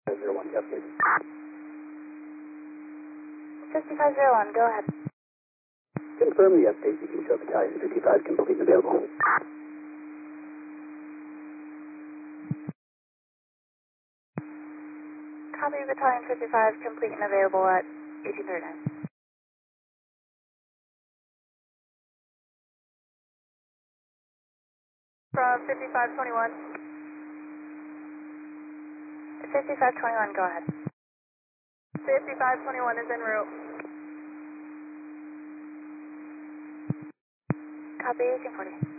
5501, yes, please. 5501, go ahead. Confirm the update. You can show battalion 55 complete and available. Copy battalion 55, complete and available at 1839. From 5521. 5521, go ahead. 5521 is en route. Copy 1840.